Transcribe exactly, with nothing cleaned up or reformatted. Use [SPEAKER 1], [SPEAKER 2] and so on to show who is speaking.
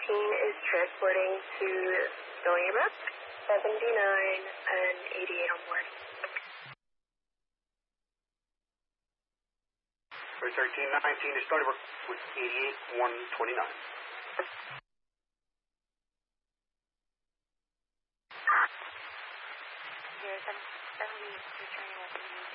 [SPEAKER 1] nineteen is transporting to Stony Brook, seventy-nine and eighty-eight on board.
[SPEAKER 2] thirteen nineteen is Stony Brook with eighty-eight, one twenty-nine.
[SPEAKER 1] Here's seven, seven, returning with